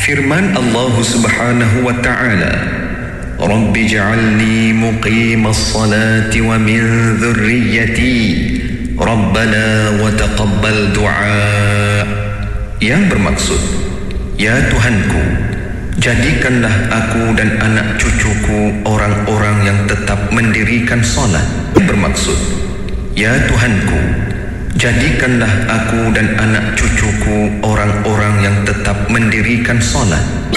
Firman Allah Subhanahu wa ta'ala, Rabbi ja'alni muqimas salati wa min dhurriyyati Rabbana wa taqabbal du'a. Yang bermaksud, ya Tuhanku, jadikanlah aku dan anak cucuku orang-orang yang tetap mendirikan salat. Yang bermaksud, ya Tuhanku, jadikanlah aku dan anak cucuku orang-orang yang tetap mendirikan salat.